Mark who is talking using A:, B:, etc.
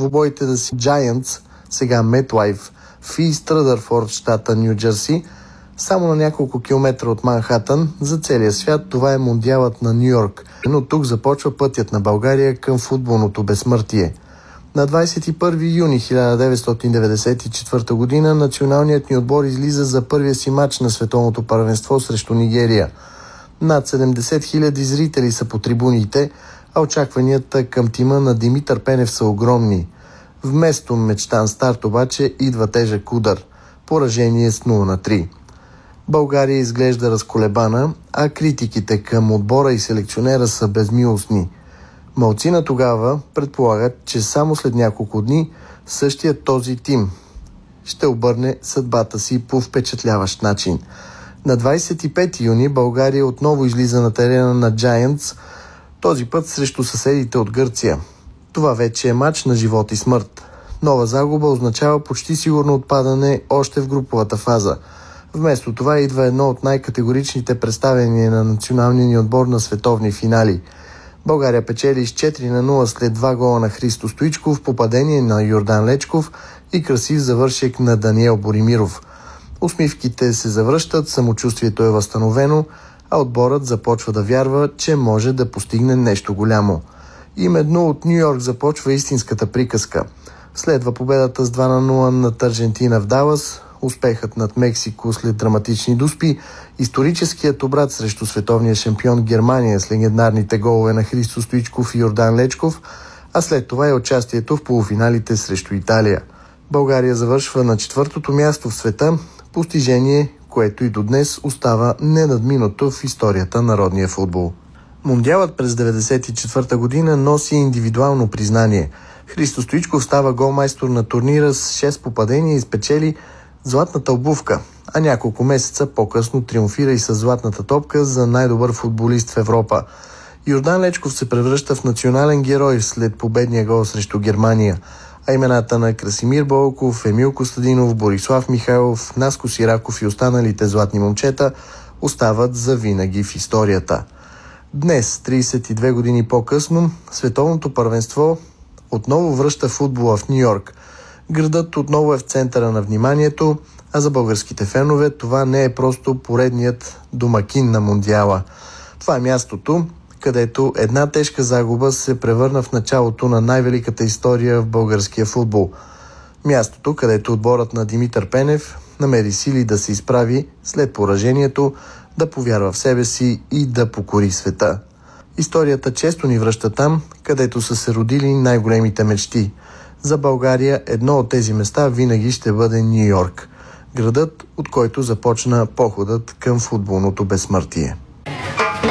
A: двубоите да си Giants, сега MetLife, в Ист Ръдърфорд, щата Ню Джерси, само на няколко километра от Манхатън. За целия свят това е Мондиалът на Ню Йорк, но тук започва пътят на България към футболното безсмъртие. На 21 юни 1994 година националният ни отбор излиза за първия си матч на световното първенство срещу Нигерия. Над 70 000 зрители са по трибуните, а очакванията към тима на Димитър Пенев са огромни. Вместо мечтан старт обаче идва тежък удар. Поражение с 0-3. България изглежда разколебана, а критиките към отбора и селекционера са безмилостни. Малцина тогава предполагат, че само след няколко дни същият този тим ще обърне съдбата си по впечатляващ начин. На 25 юни България отново излиза на терена на Giants, този път срещу съседите от Гърция. Това вече е мач на живот и смърт. Нова загуба означава почти сигурно отпадане още в груповата фаза. Вместо това идва едно от най-категоричните представяния на националния ни отбор на световни финали. България печели с 4-0 след 2 гола на Христо Стоичков, попадение на Йордан Лечков и красив завършек на Даниел Боримиров. Усмивките се завръщат, самочувствието е възстановено, а отборът започва да вярва, че може да постигне нещо голямо. Именно от Ню Йорк започва истинската приказка. Следва победата с 2-0 над Аржентина в Далас, успехът над Мексико след драматични дуспи, историческият обрат срещу световния шампион Германия с легендарните голове на Христо Стоичков и Йордан Лечков, а след това и участието в полуфиналите срещу Италия. България завършва на 4-то място в света, постижение, което и до днес остава ненадминато в историята на народния футбол. Мондиалът през 1994 година носи индивидуално признание. Христо Стоичков става голмайстор на турнира с 6 попадения и спечели златната обувка, а няколко месеца по-късно триумфира и с златната топка за най-добър футболист в Европа. Йордан Лечков се превръща в национален герой след победния гол срещу Германия, а имената на Красимир Болков, Емил Костадинов, Борислав Михайлов, Наско Сираков и останалите златни момчета остават завинаги в историята. Днес, 32 години по-късно, световното първенство отново връща футбола в Ню Йорк. Градът отново е в центъра на вниманието, а за българските фенове това не е просто поредният домакин на Мондиала. Това е мястото, където една тежка загуба се превърна в началото на най-великата история в българския футбол. Мястото, където отборът на Димитър Пенев намери сили да се изправи след поражението, да повярва в себе си и да покори света. Историята често ни връща там, където са се родили най-големите мечти. За България едно от тези места винаги ще бъде Ню Йорк, градът, от който започна походът към футболното безсмъртие.